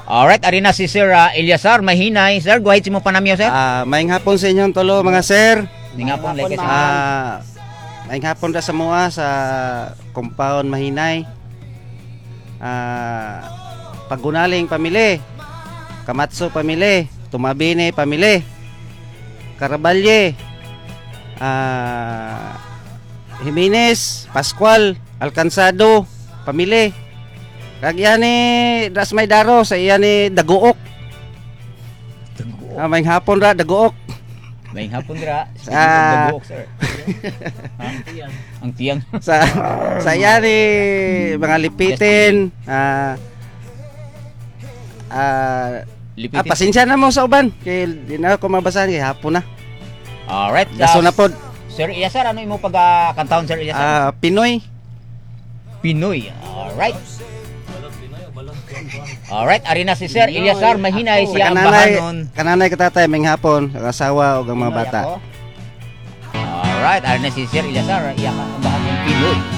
Alright, ari na si Sir Eliasar Mahinay. Sir, go ahead si mo panamyo, sir. Maayong hapon sa inyong tulo mga sir. Di nga po, like Maayong hapon ra sa mua sa compound Mahinay. Pagunaling pamili, Kamatso pamili, Tumabine pamili, Carabalye, Jimenez, Pascual, Alcansado pamili. Kag yan ni Dasmay Daro sa iyan ni Daguok. Maayong hapon ra Daguok. may hapon dira. Sa sir. Ang tiyang. sa iyan ni mga lipitin. Lipitin. Pasensya na mo sa uban kay di na ako mabasahan kay hapon na. Alright. Daso na pod. Sir Eliasar, ano imo pagkantahon, Sir Eliasar? Pinoy. Pinoy. Alright. Alright, ari na si Sir Eliasar Mahinay, siya ang bahanon. Kananay katatay may hapon, ang asawa ug ang mga bata. Alright, ari na si Sir Eliasar, iya ang bahanon Pinoy.